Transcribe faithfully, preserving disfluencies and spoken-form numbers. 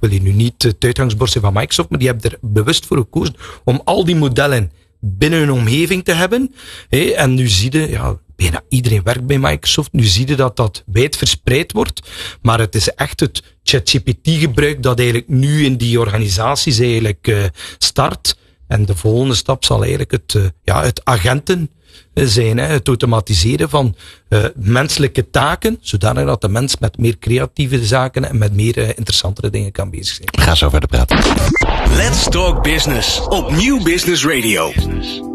wil je nu niet het uitgangsbord zijn van Microsoft, maar die hebben er bewust voor gekozen om al die modellen binnen hun omgeving te hebben. Hey, en nu zie je, ja, bijna iedereen werkt bij Microsoft. Nu zie je dat dat wijd verspreid wordt. Maar het is echt het ChatGPT-gebruik dat eigenlijk nu in die organisaties eigenlijk uh, start. En de volgende stap zal eigenlijk het, uh, ja, het agenten zijn. Hè, het automatiseren van uh, menselijke taken, zodanig dat de mens met meer creatieve zaken en met meer uh, interessantere dingen kan bezig zijn. We gaan zo verder praten. Let's Talk Business op Nieuw Business Radio.